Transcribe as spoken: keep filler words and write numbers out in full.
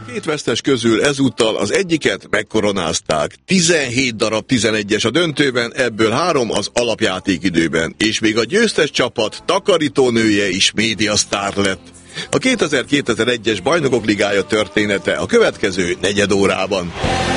Két vesztes közül ezúttal az egyiket megkoronázták. tizenhét darab tizenegyes a döntőben, ebből három az alapjátékidőben, és még a győztes csapat takarítónője is médiasztár lett. A kétezer-kétezer-egyes Bajnokok Ligája története a következő negyed órában.